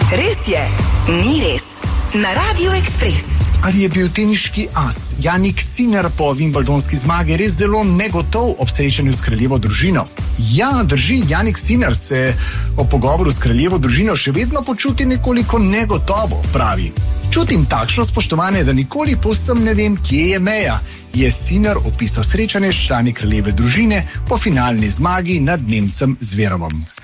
Res je, ni res. Na Radio Express. Ali je bil teniški as Jannik Sinner po wimbledonski zmagi res zelo negotov ob srečanju s kraljevo družino? Ja, drži, Jannik Sinner se o pogovoru s kraljevo družino še vedno počuti nekoliko negotovo, pravi. Čutim takšno spoštovanje, da nikoli povsem ne vem, kje je meja, je Sinner opisal srečanje s člani kraljeve družine po finalni zmagi nad Nemcem Zverevom.